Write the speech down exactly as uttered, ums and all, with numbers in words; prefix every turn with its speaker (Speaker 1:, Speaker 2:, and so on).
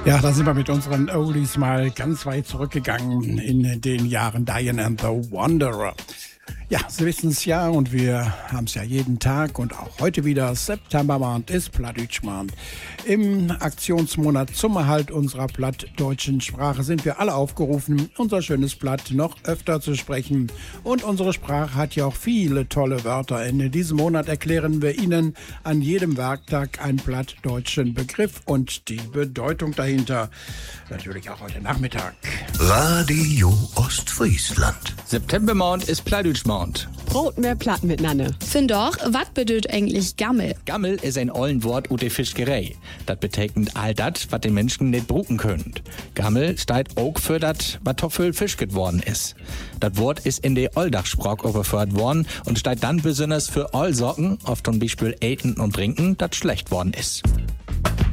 Speaker 1: Ja, da sind wir mit unseren Oldies mal ganz weit zurückgegangen in den Jahren Diane and the Wanderer. Ja, Sie wissen es ja und wir haben es ja jeden Tag und auch heute wieder. Septembermonat ist Plattdeutschmonat. Im Aktionsmonat zum Erhalt unserer plattdeutschen Sprache sind wir alle aufgerufen, unser schönes Platt noch öfter zu sprechen. Und unsere Sprache hat ja auch viele tolle Wörter. In diesem Monat erklären wir Ihnen an jedem Werktag einen plattdeutschen Begriff und die Bedeutung dahinter. Natürlich auch heute Nachmittag.
Speaker 2: Radio Ostfriesland.
Speaker 3: Septembermonat ist Plattdeutschmonat.
Speaker 4: Brot mehr Platt miteinander.
Speaker 5: Find doch, was bedeutet eigentlich Gammel?
Speaker 3: Gammel ist ein ollen Wort ut de Fischgerei. Das betekent all dat, wat die Menschen nicht bruken können. Gammel steht auch für dat, wat toffel Fisch geworden ist. Das Wort ist in der Olldachsprach überführt worden und steht dann besonders für all Sorten, auf zum Beispiel Eten und Trinken, dat schlecht worden ist.